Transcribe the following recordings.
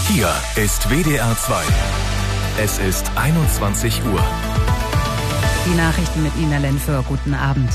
Hier ist WDR 2. Es ist 21 Uhr. Die Nachrichten mit Nina Lenföhr. Guten Abend.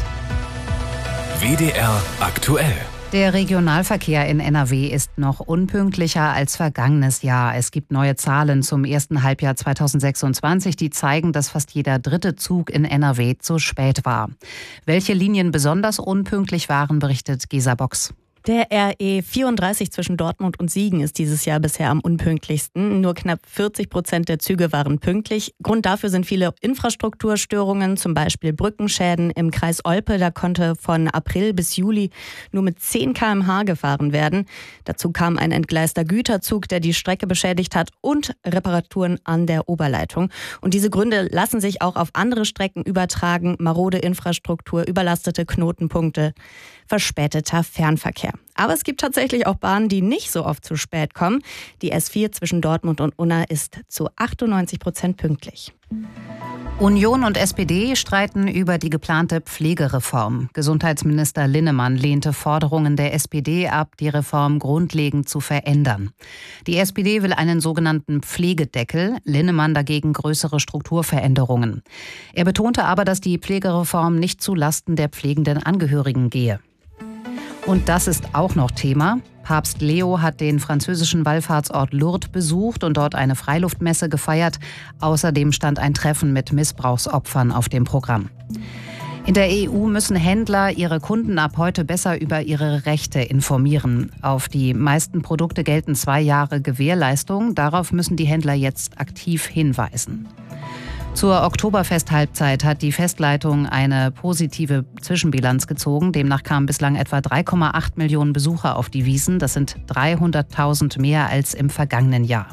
WDR aktuell. Der Regionalverkehr in NRW ist noch unpünktlicher als vergangenes Jahr. Es gibt neue Zahlen zum ersten Halbjahr 2026, die zeigen, dass fast jeder dritte Zug in NRW zu spät war. Welche Linien besonders unpünktlich waren, berichtet Gesa Box. Der RE 34 zwischen Dortmund und Siegen ist dieses Jahr bisher am unpünktlichsten. Nur knapp 40% der Züge waren pünktlich. Grund dafür sind viele Infrastrukturstörungen, zum Beispiel Brückenschäden im Kreis Olpe. Da konnte von April bis Juli nur mit 10 km/h gefahren werden. Dazu kam ein entgleister Güterzug, der die Strecke beschädigt hat, und Reparaturen an der Oberleitung. Und diese Gründe lassen sich auch auf andere Strecken übertragen. Marode Infrastruktur, überlastete Knotenpunkte, verspäteter Fernverkehr. Aber es gibt tatsächlich auch Bahnen, die nicht so oft zu spät kommen. Die S4 zwischen Dortmund und Unna ist zu 98% pünktlich. Union und SPD streiten über die geplante Pflegereform. Gesundheitsminister Linnemann lehnte Forderungen der SPD ab, die Reform grundlegend zu verändern. Die SPD will einen sogenannten Pflegedeckel, Linnemann dagegen größere Strukturveränderungen. Er betonte aber, dass die Pflegereform nicht zu Lasten der pflegenden Angehörigen gehe. Und das ist auch noch Thema. Papst Leo hat den französischen Wallfahrtsort Lourdes besucht und dort eine Freiluftmesse gefeiert. Außerdem stand ein Treffen mit Missbrauchsopfern auf dem Programm. In der EU müssen Händler ihre Kunden ab heute besser über ihre Rechte informieren. Auf die meisten Produkte gelten 2 Jahre Gewährleistung. Darauf müssen die Händler jetzt aktiv hinweisen. Zur Oktoberfest-Halbzeit hat die Festleitung eine positive Zwischenbilanz gezogen. Demnach kamen bislang etwa 3,8 Millionen Besucher auf die Wiesn. Das sind 300.000 mehr als im vergangenen Jahr.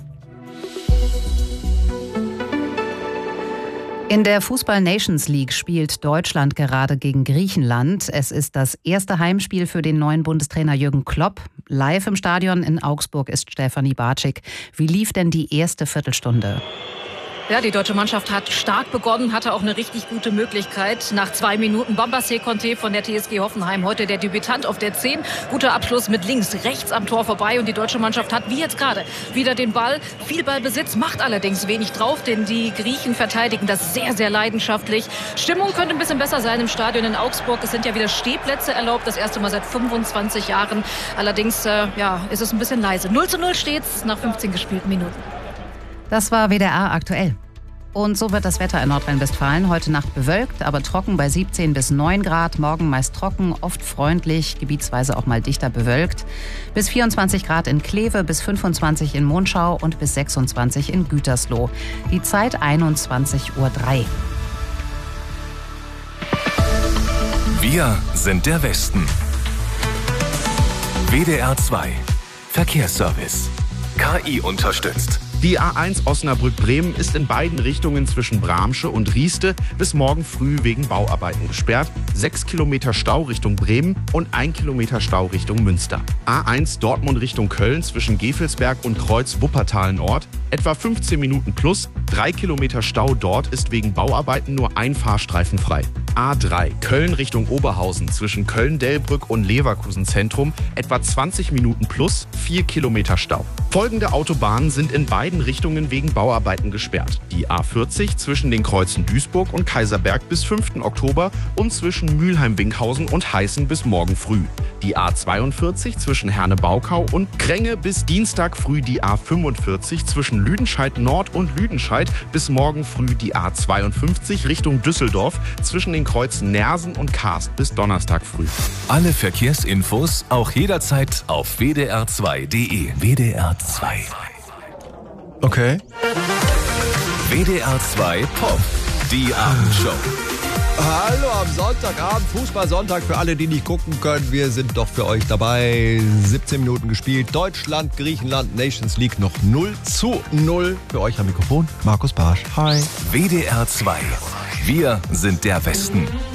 In der Fußball-Nations League spielt Deutschland gerade gegen Griechenland. Es ist das erste Heimspiel für den neuen Bundestrainer Jürgen Klopp. Live im Stadion in Augsburg ist Stefanie Bartschik. Wie lief denn die erste Viertelstunde? Ja, die deutsche Mannschaft hat stark begonnen, hatte auch eine richtig gute Möglichkeit. Nach 2 Minuten Bambassé Conté von der TSG Hoffenheim, heute der Debütant auf der 10. Guter Abschluss mit links, rechts am Tor vorbei. Und die deutsche Mannschaft hat, wie jetzt gerade, wieder den Ball. Viel Ballbesitz, macht allerdings wenig drauf, denn die Griechen verteidigen das sehr, sehr leidenschaftlich. Stimmung könnte ein bisschen besser sein im Stadion in Augsburg. Es sind ja wieder Stehplätze erlaubt, das erste Mal seit 25 Jahren. Allerdings ist es ein bisschen leise. 0:0 steht's nach 15 gespielten Minuten. Das war WDR aktuell. Und so wird das Wetter in Nordrhein-Westfalen. Heute Nacht bewölkt, aber trocken bei 17 bis 9 Grad. Morgen meist trocken, oft freundlich, gebietsweise auch mal dichter bewölkt. Bis 24 Grad in Kleve, bis 25 in Monschau und bis 26 in Gütersloh. Die Zeit 21:03 Uhr. Wir sind der Westen. WDR 2. Verkehrsservice. KI unterstützt. Die A1 Osnabrück-Bremen ist in beiden Richtungen zwischen Bramsche und Rieste bis morgen früh wegen Bauarbeiten gesperrt. 6 Kilometer Stau Richtung Bremen und 1 Kilometer Stau Richtung Münster. A1 Dortmund Richtung Köln zwischen Gevelsberg und Kreuz Wuppertal Nord. Etwa 15 Minuten plus. 3 Kilometer Stau dort ist wegen Bauarbeiten nur ein Fahrstreifen frei. A3 Köln Richtung Oberhausen zwischen Köln-Delbrück und Leverkusen Zentrum. Etwa 20 Minuten plus. 4 Kilometer Stau. Folgende Autobahnen sind in beiden Richtungen wegen Bauarbeiten gesperrt. Die A40 zwischen den Kreuzen Duisburg und Kaiserberg bis 5. Oktober und zwischen Mülheim-Winkhausen und Heißen bis morgen früh. Die A42 zwischen Herne-Baukau und Kränge bis Dienstag früh die A45 zwischen Lüdenscheid Nord und Lüdenscheid bis morgen früh die A52 Richtung Düsseldorf zwischen den Kreuzen Nersen und Karst bis Donnerstag früh. Alle Verkehrsinfos auch jederzeit auf wdr2.de. WDR 2. Okay. WDR 2 Pop. Die Abendshow. Hallo am Sonntagabend, Fußballsonntag für alle, die nicht gucken können. Wir sind doch für euch dabei. 17 Minuten gespielt. Deutschland, Griechenland, Nations League noch 0:0. Für euch am Mikrofon Markus Barsch. Hi. WDR 2. Wir sind der Westen.